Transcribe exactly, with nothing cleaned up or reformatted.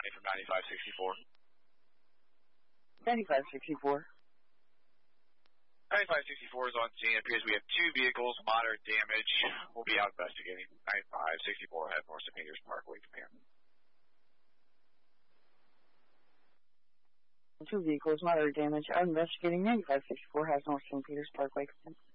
County from ninety-five sixty-four. ninety-five sixty-four. ninety-five sixty-four is on scene. It appears we have two vehicles, moderate damage. We'll be out investigating. ninety-five sixty-four has north Saint Peter's Parkway, command. Two vehicles, moderate damage. Out investigating. ninety-five sixty-four has north Saint Peter's Parkway, command.